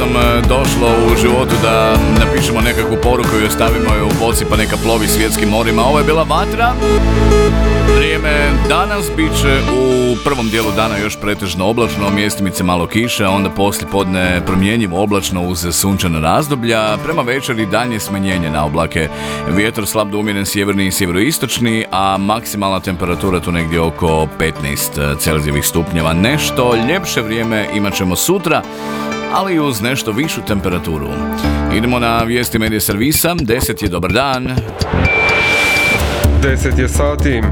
Došlo u životu da napišemo nekakvu poruku i ostavimo je u boci pa neka plovi svjetskim morima. Ovo je bila Vatra. Vrijeme danas bit će u prvom dijelu dana još pretežno oblačno, mjestimice malo kiše, onda poslije podne promjenjivo oblačno uz sunčana razdoblja. Prema večeri daljnje smanjenje na oblake. Vjetar slab do umjeren sjeverni i sjeveroistočni, a maksimalna temperatura tu negdje oko 15 Celzijevih stupnjeva. Nešto ljepše vrijeme imat ćemo sutra, ali uz nešto višu temperaturu. Idemo na vijesti medija servisa. 10 je dobar dan. 10 je sati.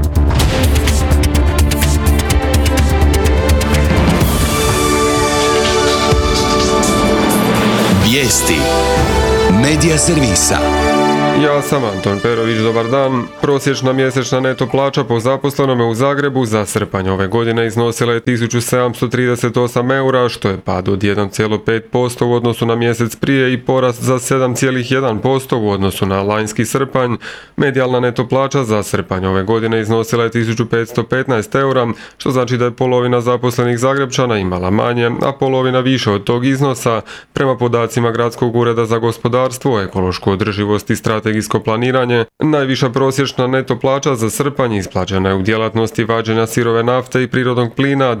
Vijesti medija servisa. Ja sam Anton Perović, dobar dan. Prosječna mjesečna neto plaća po zaposlenome u Zagrebu za srpanj ove godine iznosila je 1738 eura, što je pad od 1,5% u odnosu na mjesec prije i porast za 7,1% u odnosu na lanjski srpanj. Medijalna neto plaća za srpanj ove godine iznosila je 1515 eura, što znači da je polovina zaposlenih Zagrebčana imala manje, a polovina više od tog iznosa. Prema podacima Gradskog ureda za gospodarstvo, ekološku održivost i strategijsko planiranje, najviša prosječna neto plaća za srpanj isplaćena je u djelatnosti vađenja sirove nafte i prirodnog plina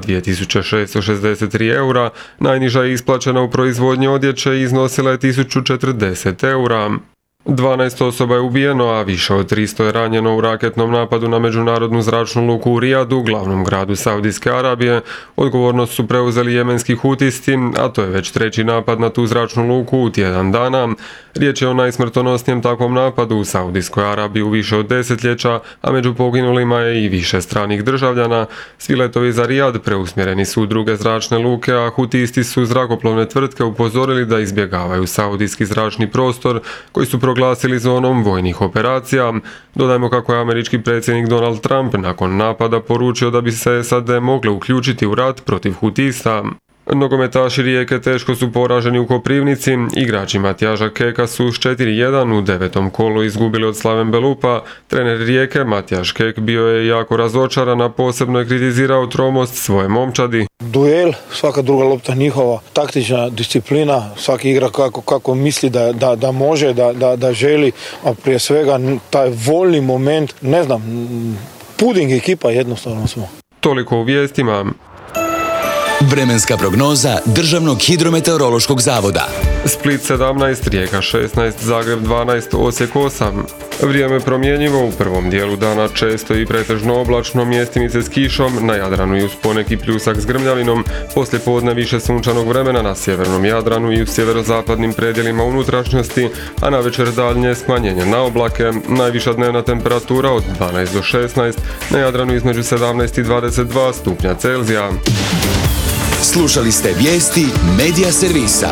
2663 eura, najniža je isplaćena u proizvodnji odjeće i iznosila je 1040 eura. 12 osoba je ubijeno, a više od 300 je ranjeno u raketnom napadu na međunarodnu zračnu luku u Rijadu, glavnom gradu Saudijske Arabije. Odgovornost su preuzeli jemenski hutisti, a to je već treći napad na tu zračnu luku u tjedan dana. Riječ je o najsmrtonosnijem takvom napadu u Saudijskoj Arabiji u više od desetljeća, a među poginulima je i više stranih državljana. Svi letovi za Rijad preusmjereni su u druge zračne luke, a hutisti su zrakoplovne tvrtke upozorili da izbjegavaju saudijski zračni prostor koji su proglasili zonom vojnih operacija. Dodajmo kako je američki predsjednik Donald Trump nakon napada poručio da bi se SAD mogle uključiti u rat protiv hutista. Nogometaši Rijeke teško su poraženi u Koprivnici. Igrači Matijaža Keka su s 4:1 u 9. kolu izgubili od Slaven Belupa. Trener Rijeke Matijaš Kek bio je jako razočaran, a posebno je kritizirao tromost svoje momčadi. Duel, svaka druga lopta njihova, taktična disciplina, svaki igra kako misli da može, da želi, a prije svega taj voljni moment, ne znam, puding ekipa jednostavno smo. Toliko u vijestima. Vremenska prognoza Državnog hidrometeorološkog zavoda. Split 17, Rijeka 16, Zagreb 12, Osijek 8. Vrijeme promjenjivo, u prvom dijelu dana često i pretežno oblačno, mjestimice s kišom, na Jadranu i uz poneki pljusak s grmljavinom, poslije podne više sunčanog vremena na sjevernom Jadranu i u sjeverozapadnim predjelima unutrašnjosti, a navečer daljnje smanjenje na oblake, najviša dnevna temperatura od 12 do 16, na Jadranu između 17 i 22 stupnja Celzija. Slušali ste vijesti medija servisa.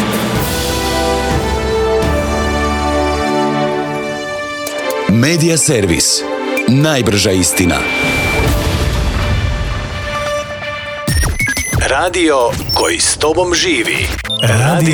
Medija servis. Najbrža istina. Radio koji s tobom živi. Radio